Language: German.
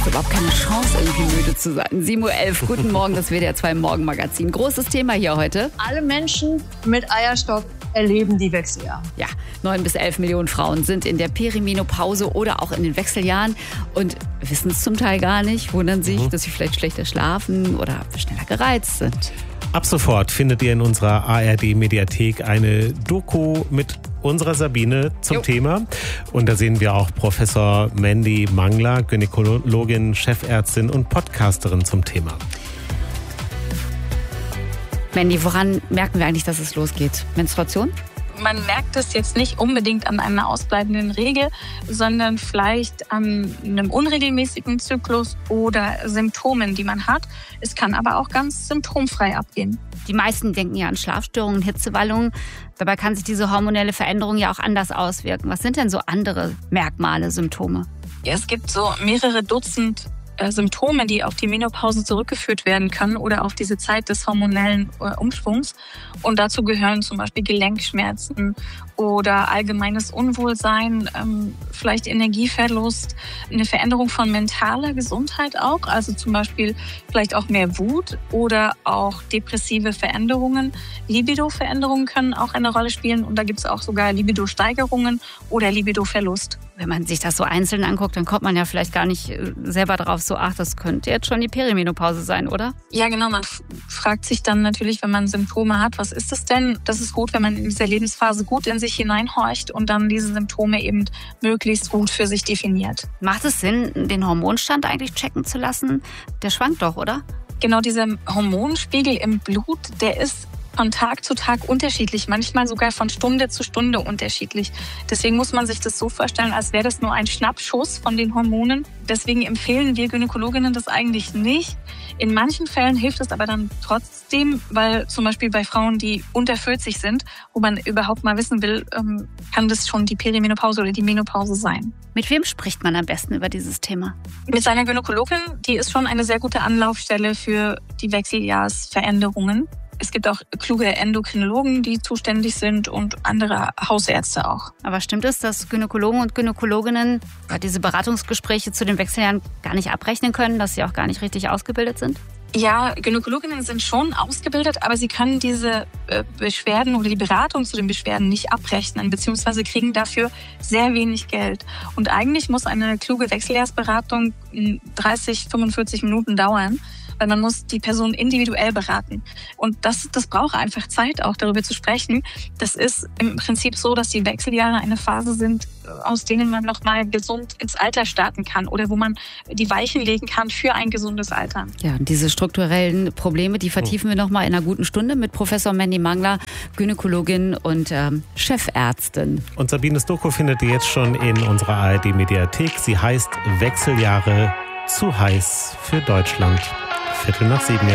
hast überhaupt keine Chance, irgendwie müde zu sein. 7:11 Uhr, guten Morgen, das WDR 2 Morgenmagazin. Großes Thema hier heute. Alle Menschen mit Eierstock erleben die Wechseljahre. Ja, 9 bis 11 Millionen Frauen sind in der Perimenopause oder auch in den Wechseljahren und wissen es zum Teil gar nicht, wundern sich, dass sie vielleicht schlechter schlafen oder schneller gereizt sind. Ab sofort findet ihr in unserer ARD-Mediathek eine Doku mit unserer Sabine zum Thema. Und da sehen wir auch Professor Mandy Mangler, Gynäkologin, Chefärztin und Podcasterin zum Thema. Mandy, woran merken wir eigentlich, dass es losgeht? Menstruation? Man merkt es jetzt nicht unbedingt an einer ausbleibenden Regel, sondern vielleicht an einem unregelmäßigen Zyklus oder Symptomen, die man hat. Es kann aber auch ganz symptomfrei abgehen. Die meisten denken ja an Schlafstörungen, Hitzewallungen. Dabei kann sich diese hormonelle Veränderung ja auch anders auswirken. Was sind denn so andere Merkmale, Symptome? Ja, es gibt so mehrere Dutzend Symptome, die auf die Menopause zurückgeführt werden können oder auf diese Zeit des hormonellen Umschwungs. Und dazu gehören zum Beispiel Gelenkschmerzen oder allgemeines Unwohlsein, vielleicht Energieverlust, eine Veränderung von mentaler Gesundheit auch, also zum Beispiel vielleicht auch mehr Wut oder auch depressive Veränderungen. Libido-Veränderungen können auch eine Rolle spielen und da gibt es auch sogar Libido-Steigerungen oder Libido-Verlust. Wenn man sich das so einzeln anguckt, dann kommt man ja vielleicht gar nicht selber drauf so, ach, das könnte jetzt schon die Perimenopause sein, oder? Ja, genau. Man fragt sich dann natürlich, wenn man Symptome hat, was ist das denn? Das ist gut, wenn man in dieser Lebensphase gut in sich hineinhorcht und dann diese Symptome eben möglichst gut für sich definiert. Macht es Sinn, den Hormonstand eigentlich checken zu lassen? Der schwankt doch, oder? Genau, dieser Hormonspiegel im Blut, der ist von Tag zu Tag unterschiedlich, manchmal sogar von Stunde zu Stunde unterschiedlich. Deswegen muss man sich das so vorstellen, als wäre das nur ein Schnappschuss von den Hormonen. Deswegen empfehlen wir Gynäkologinnen das eigentlich nicht. In manchen Fällen hilft es aber dann trotzdem, weil zum Beispiel bei Frauen, die unter 40 sind, wo man überhaupt mal wissen will, kann das schon die Perimenopause oder die Menopause sein. Mit wem spricht man am besten über dieses Thema? Mit seiner Gynäkologin, die ist schon eine sehr gute Anlaufstelle für die Wechseljahrsveränderungen. Es gibt auch kluge Endokrinologen, die zuständig sind und andere Hausärzte auch. Aber stimmt es, dass Gynäkologen und Gynäkologinnen diese Beratungsgespräche zu den Wechseljahren gar nicht abrechnen können, dass sie auch gar nicht richtig ausgebildet sind? Ja, Gynäkologinnen sind schon ausgebildet, aber sie können diese Beschwerden oder die Beratung zu den Beschwerden nicht abrechnen, beziehungsweise kriegen dafür sehr wenig Geld. Und eigentlich muss eine kluge Wechseljahrsberatung 30, 45 Minuten dauern, weil man muss die Person individuell beraten. Und das braucht einfach Zeit, auch darüber zu sprechen. Das ist im Prinzip so, dass die Wechseljahre eine Phase sind, aus denen man nochmal gesund ins Alter starten kann oder wo man die Weichen legen kann für ein gesundes Alter. Ja, und diese strukturellen Probleme, die vertiefen wir nochmal in einer guten Stunde mit Professor Mandy Mangler, Gynäkologin und Chefärztin. Und Sabines Doku findet ihr jetzt schon in unserer ARD-Mediathek. Sie heißt Wechseljahre zu heiß für Deutschland. 7:15 jetzt.